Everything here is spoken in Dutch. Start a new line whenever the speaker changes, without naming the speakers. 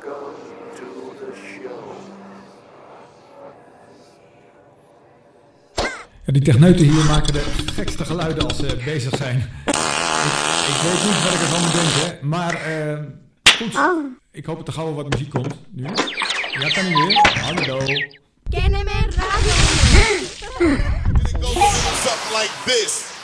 Ja, die techneuten hier maken de gekste geluiden als ze bezig zijn. Ik weet niet wat ik ervan moet denken, maar goed. Ik hoop dat er gauw wat muziek komt nu. Ja, kan niet meer. Hallo.
Kennen we radio?
Something like this.